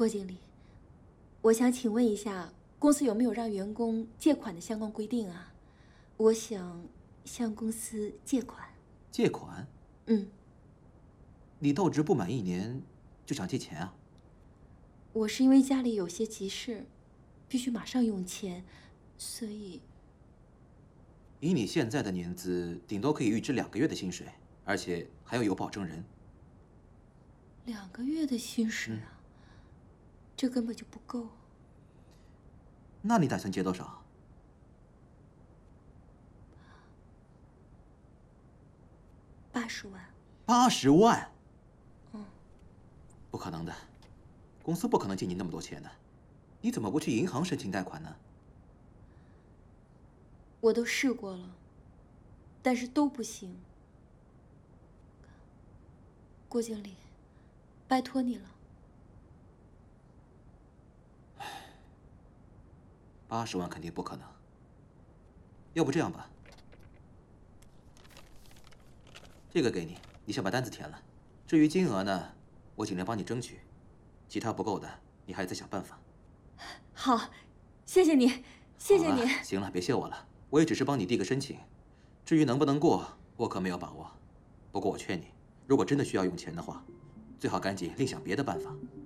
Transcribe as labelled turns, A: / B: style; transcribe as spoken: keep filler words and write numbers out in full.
A: 郭经理，我想请问一下，公司有没有让员工借款的相关规定啊？我想向公司借款。
B: 借款？
A: 嗯。
B: 你到职不满一年，就想借钱啊？
A: 我是因为家里有些急事，必须马上用钱，所以……
B: 以你现在的年资，顶多可以预支两个月的薪水，而且还要有保证人。
A: 两个月的薪水啊，嗯、这根本就不够。
B: 那你打算借多少？
A: 八十万。
B: 八十万？
A: 嗯。
B: 不可能的，公司不可能借你那么多钱的。你怎么不去银行申请贷款呢？
A: 我都试过了，但是都不行。郭经理，拜托你了。
B: 八十万肯定不可能。要不这样吧，这个给你，你先把单子填了。至于金额呢，我尽量帮你争取。其他不够的，你还得再想办法。
A: 好，谢谢你，谢谢你。
B: 行了，别谢我了。我也只是帮你递个申请，至于能不能过，我可没有把握。不过我劝你，如果真的需要用钱的话，最好赶紧另想别的办法。